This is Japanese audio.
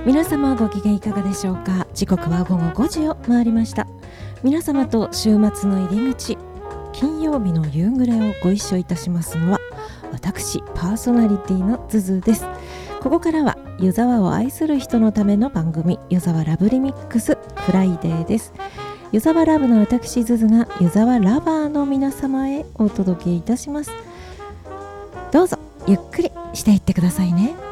皆様ご機嫌いかがでしょうか。時刻は午後5時を回りました。皆様と週末の入り口、金曜日の夕暮れをご一緒いたしますのは私パーソナリティのズズです。ここからは湯沢を愛する人のための番組、湯沢ラブリミックスフライデーです。湯沢ラブの私ズズが湯沢ラバーの皆様へお届けいたします。どうぞゆっくりしていってくださいね。